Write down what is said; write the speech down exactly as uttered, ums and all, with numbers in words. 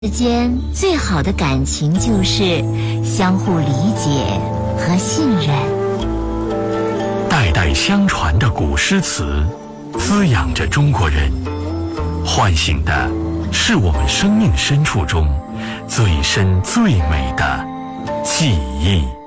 之间最好的感情就是相互理解和信任。 代代相传的古诗词，滋养着中国人，唤醒的是我们生命深处中最深最美的记忆。